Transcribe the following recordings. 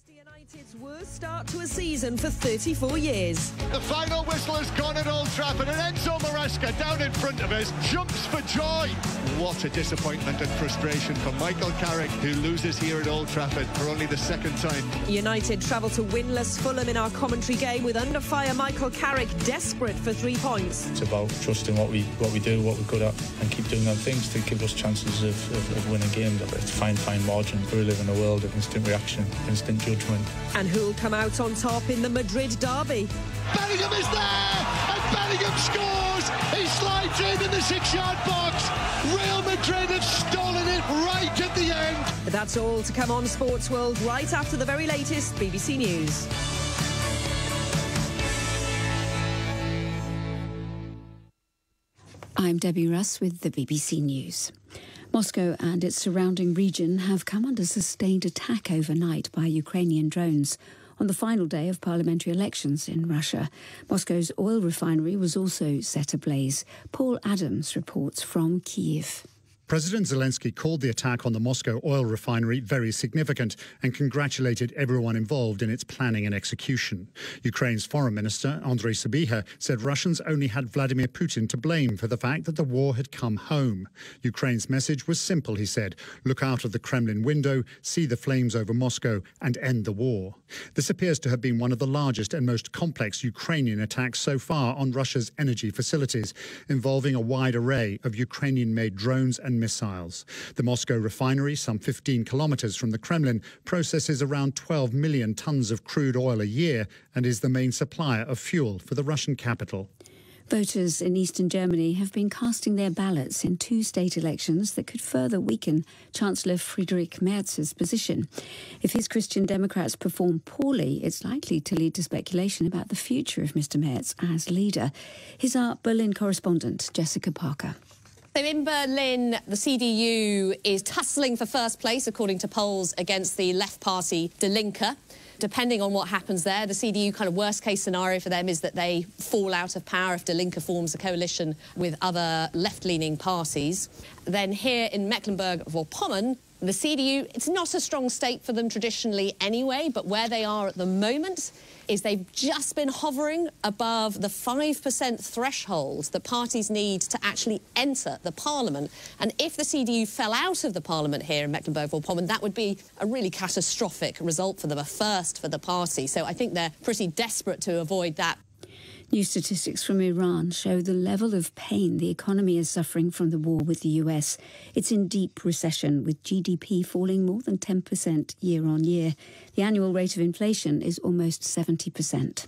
United's worst start to a season for 34 years. The final whistle has gone at Old Trafford and Enzo Maresca down in front of us jumps for joy. What a disappointment and frustration for Michael Carrick, who loses here at Old Trafford for only the second time. United travel to winless Fulham in our commentary game with under fire Michael Carrick desperate for 3 points. It's about trusting what we do, what we're good at, and keep doing them things to give us chances of winning games. It's fine margin. We live in a world of instant reaction, instant judgment. And who'll come out on top in the Madrid derby? Bellingham is there, and Bellingham scores. He slides in the 6-yard box. Real Madrid have stolen it right at the end. That's all to come on Sports World right after the very latest BBC News. I'm Debbie Russ with the BBC News. Moscow and its surrounding region have come under sustained attack overnight by Ukrainian drones on the final day of parliamentary elections in Russia. Moscow's oil refinery was also set ablaze. Paul Adams reports from Kyiv. President Zelensky called the attack on the Moscow oil refinery very significant and congratulated everyone involved in its planning and execution. Ukraine's foreign minister, Andrei Sybiha, said Russians only had Vladimir Putin to blame for the fact that the war had come home. Ukraine's message was simple, he said. Look out of the Kremlin window, see the flames over Moscow and end the war. This appears to have been one of the largest and most complex Ukrainian attacks so far on Russia's energy facilities, involving a wide array of Ukrainian-made drones and missiles. The Moscow refinery, some 15 kilometres from the Kremlin, processes around 12 million tonnes of crude oil a year and is the main supplier of fuel for the Russian capital. Voters in eastern Germany have been casting their ballots in 2 state elections that could further weaken Chancellor Friedrich Merz's position. If his Christian Democrats perform poorly, it's likely to lead to speculation about the future of Mr. Merz as leader. Here's our Berlin correspondent, Jessica Parker. So in Berlin, the CDU is tussling for first place, according to polls, against the left party Die Linke. Depending on what happens there, the CDU kind of worst-case scenario for them is that they fall out of power if Die Linke forms a coalition with other left-leaning parties. Then here in Mecklenburg-Vorpommern, the CDU, it's not a strong state for them traditionally anyway, but where they are at the moment is they've just been hovering above the 5% threshold that parties need to actually enter the parliament. And if the CDU fell out of the parliament here in Mecklenburg-Vorpommern, that would be a really catastrophic result for them, a first for the party. So I think they're pretty desperate to avoid that. New statistics from Iran show the level of pain the economy is suffering from the war with the US. It's in deep recession, with GDP falling more than 10% year on year. The annual rate of inflation is almost 70%.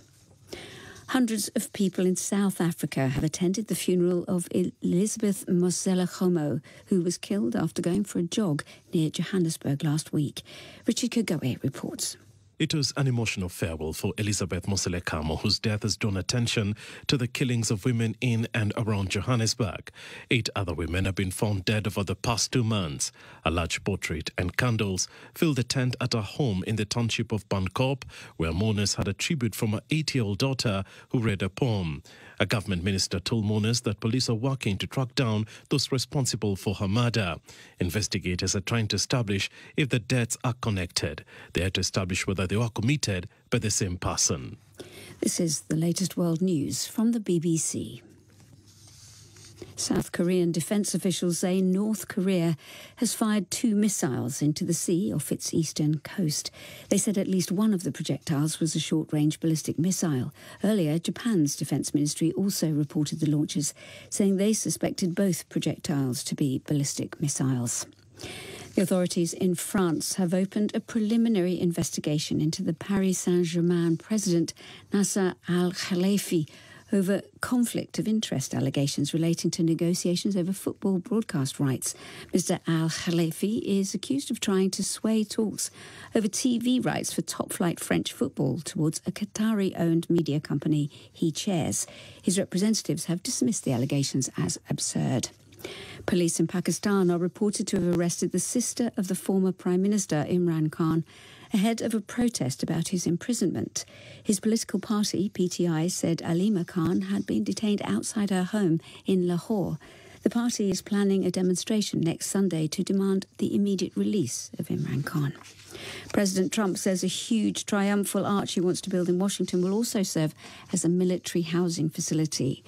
Hundreds of people in South Africa have attended the funeral of Elizabeth Mosela-Gomo, who was killed after going for a jog near Johannesburg last week. Richard Kagawe reports. It was an emotional farewell for Elizabeth Mosela-Gomo, whose death has drawn attention to the killings of women in and around Johannesburg. 8 other women have been found dead over the past 2 months. A large portrait and candles filled the tent at her home in the township of Bankop, where mourners had a tribute from her 8-year-old daughter who read a poem. A government minister told mourners that police are working to track down those responsible for her murder. Investigators are trying to establish if the deaths are connected. They are to establish whether they were committed by the same person. This is the latest world news from the BBC. South Korean defence officials say North Korea has fired 2 missiles into the sea off its eastern coast. They said at least one of the projectiles was a short-range ballistic missile. Earlier, Japan's defence ministry also reported the launches, saying they suspected both projectiles to be ballistic missiles. The authorities in France have opened a preliminary investigation into the Paris Saint-Germain president, Nasser Al-Khelaifi, over conflict of interest allegations relating to negotiations over football broadcast rights. Mr. Al-Khelaifi is accused of trying to sway talks over TV rights for top-flight French football towards a Qatari-owned media company he chairs. His representatives have dismissed the allegations as absurd. Police in Pakistan are reported to have arrested the sister of the former Prime Minister Imran Khan ahead of a protest about his imprisonment. His political party, PTI, said Alima Khan had been detained outside her home in Lahore. The party is planning a demonstration next Sunday to demand the immediate release of Imran Khan. President Trump says a huge triumphal arch he wants to build in Washington will also serve as a military housing facility.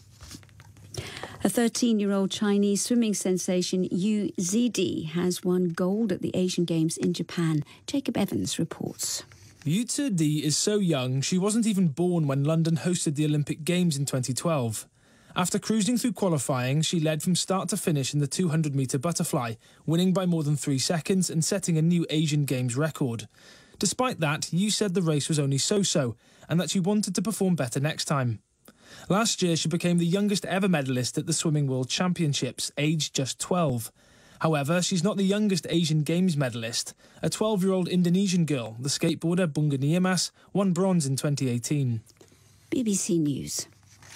A 13-year-old Chinese swimming sensation Yu Zidi has won gold at the Asian Games in Japan. Jacob Evans reports. Yu Zidi is so young, she wasn't even born when London hosted the Olympic Games in 2012. After cruising through qualifying, she led from start to finish in the 200-metre butterfly, winning by more than 3 seconds and setting a new Asian Games record. Despite that, Yu said the race was only so-so and that she wanted to perform better next time. Last year, she became the youngest ever medalist at the Swimming World Championships, aged just 12. However, she's not the youngest Asian Games medalist. A 12-year-old Indonesian girl, the skateboarder Bunga Niamas, won bronze in 2018. BBC News.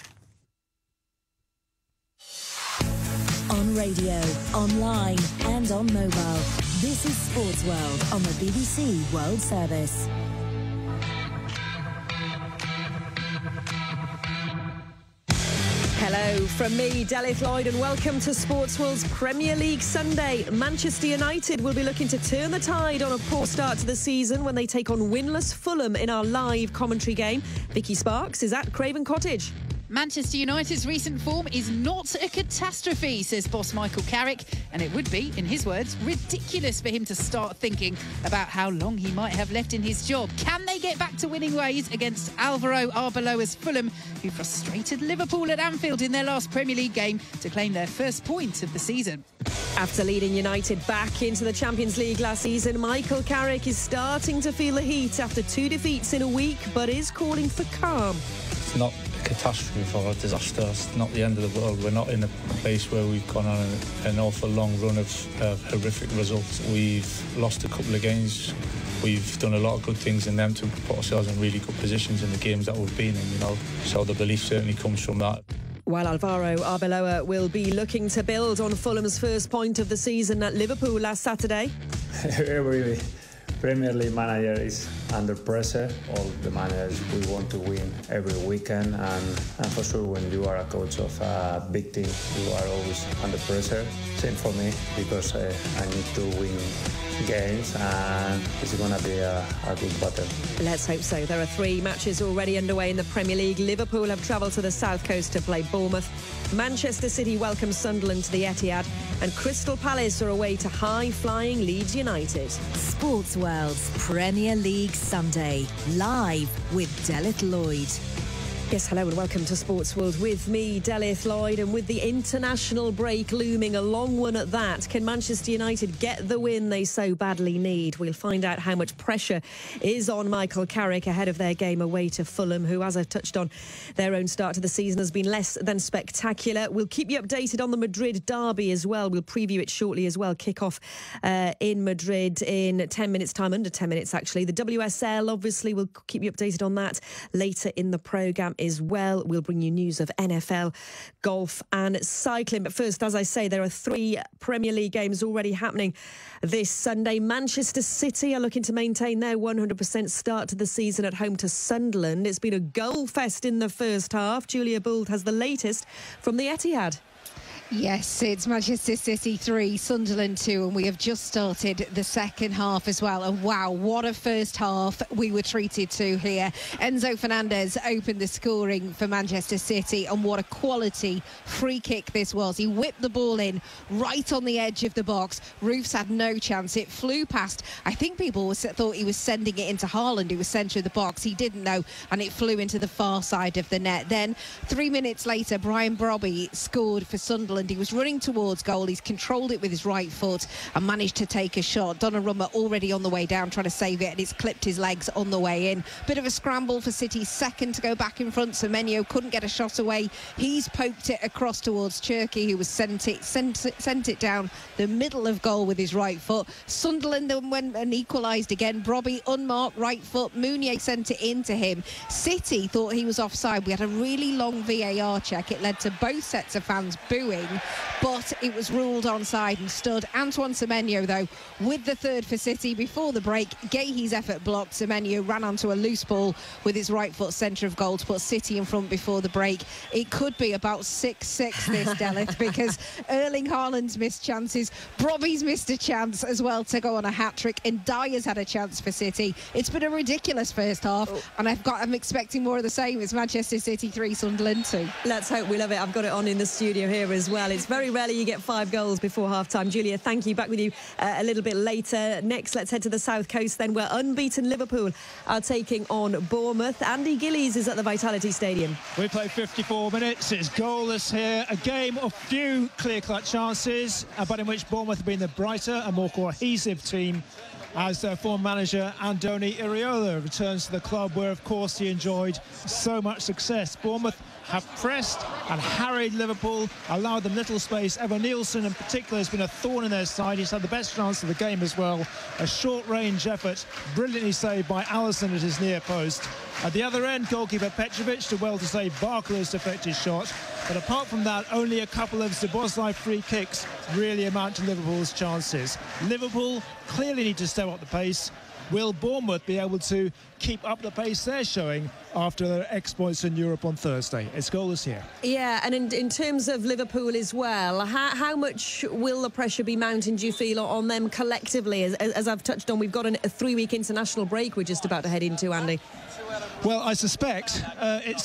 On radio, online and on mobile. This is Sports World on the BBC World Service. Hello from me, Delith Lloyd, and welcome to Sports World's Premier League Sunday. Manchester United will be looking to turn the tide on a poor start to the season when they take on winless Fulham in our live commentary game. Vicky Sparks is at Craven Cottage. Manchester United's recent form is not a catastrophe, says boss Michael Carrick, and it would be, in his words, ridiculous for him to start thinking about how long he might have left in his job. Can they get back to winning ways against Alvaro Arbeloa's Fulham, who frustrated Liverpool at Anfield in their last Premier League game to claim their first point of the season? After leading United back into the Champions League last season, Michael Carrick is starting to feel the heat after 2 defeats in a week, but is calling for calm. It's not a catastrophe or a disaster. It's not the end of the world. We're not in a place where we've gone on an awful long run of horrific results. We've lost a couple of games. We've done a lot of good things in them to put ourselves in really good positions in the games that we've been in, you know. So the belief certainly comes from that. While Alvaro Arbeloa will be looking to build on Fulham's first point of the season at Liverpool last Saturday. Every Premier League manager is under pressure. All the managers, we want to win every weekend, and for sure when you are a coach of a big team, you are always under pressure. Same for me, because I need to win games, and it's going to be a good battle. Let's hope so. There are 3 matches already underway in the Premier League. Liverpool have travelled to the South Coast to play Bournemouth. Manchester City welcome Sunderland to the Etihad, and Crystal Palace are away to high-flying Leeds United. Sports World's Premier League Sunday, live with Delith Lloyd. Yes, hello and welcome to Sports World with me, Delith Lloyd, and with the international break looming, a long one at that, can Manchester United get the win they so badly need? We'll find out how much pressure is on Michael Carrick ahead of their game away to Fulham, who, as I've touched on, their own start to the season has been less than spectacular. We'll keep you updated on the Madrid derby as well. We'll preview it shortly as well. Kick-off in Madrid in 10 minutes' time, under 10 minutes actually. The WSL, obviously, we'll keep you updated on that later in the programme as well. We'll bring you news of NFL, golf and cycling. But first, as I say, there are 3 Premier League games already happening this Sunday. Manchester City are looking to maintain their 100% start to the season at home to Sunderland. It's been a goal fest in the first half. Julia Bould has the latest from the Etihad. Yes, it's Manchester City 3, Sunderland 2, and we have just started the second half as well. And wow, what a first half we were treated to here. Enzo Fernandez opened the scoring for Manchester City, and what a quality free kick this was. He whipped the ball in right on the edge of the box. Roofs had no chance. It flew past. I think people thought he was sending it into Haaland, who was centre of the box. He didn't know, and it flew into the far side of the net. Then 3 minutes later, Brian Brobby scored for Sunderland. He was running towards goal. He's controlled it with his right foot and managed to take a shot. Donnarumma already on the way down trying to save it, and it's clipped his legs on the way in. Bit of a scramble for City's second to go back in front. Semenyo couldn't get a shot away. He's poked it across towards Cherki, who was sent it down the middle of goal with his right foot. Sunderland then went and equalised again. Brobby unmarked right foot. Mounier sent it into him. City thought he was offside. We had a really long VAR check. It led to both sets of fans booing. but it was ruled onside and stood. Antoine Semenyo, though, with the third for City before the break. Guéhi's effort blocked. Semenyo ran onto a loose ball with his right foot centre of goal to put City in front before the break. It could be about 6-6 this, Delith, because Erling Haaland's missed chances. Brobbey's missed a chance as well to go on a hat-trick, and Dyer's had a chance for City. It's been a ridiculous first half, and I'm expecting more of the same. It's Manchester City 3, Sunderland 2. Let's hope we love it. I've got it on in the studio here as well. It's very rarely you get 5 goals before half-time. Julia, thank you. Back with you a little bit later. Next, let's head to the South Coast then, where unbeaten Liverpool are taking on Bournemouth. Andy Gillies is at the Vitality Stadium. We played 54 minutes. It's goalless here. A game of few clear-cut chances, but in which Bournemouth have been the brighter and more cohesive team, as their former manager Andoni Iraola returns to the club, where of course he enjoyed so much success. Bournemouth have pressed and harried Liverpool, allowed them little space. Evan Nielsen in particular has been a thorn in their side. He's had the best chance of the game as well. A short-range effort, brilliantly saved by Alisson at his near post. At the other end, goalkeeper Petrovic did well to save Barker's deflected shot. But apart from that, only a couple of Szoboszlai free kicks really amount to Liverpool's chances. Liverpool clearly need to step up the pace. Will Bournemouth be able to keep up the pace they're showing after their exploits in Europe on Thursday? It's goalless here. Yeah, and in terms of Liverpool as well, how much will the pressure be mounting, do you feel, on them collectively? As I've touched on, we've got a 3-week international break we're just about to head into, Andy. Well, I suspect it's